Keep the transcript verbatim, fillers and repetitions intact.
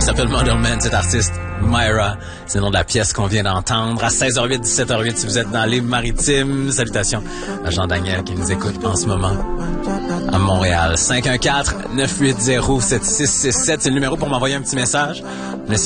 s'appelle Modelman, cet artiste. Myra, c'est le nom de la pièce qu'on vient d'entendre. À seize heures huit, dix-sept heures huit, si vous êtes dans les maritimes. Salutations à Jean-Daniel qui nous écoute en ce moment à Montréal. cinq un quatre, neuf huit zéro, sept six six sept, c'est le numéro pour m'envoyer un petit message.